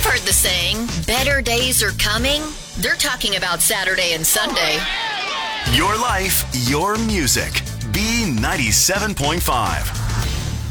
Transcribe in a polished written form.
You've heard the saying, better days are coming. They're talking about Saturday and Sunday. Your life, your music. B97.5.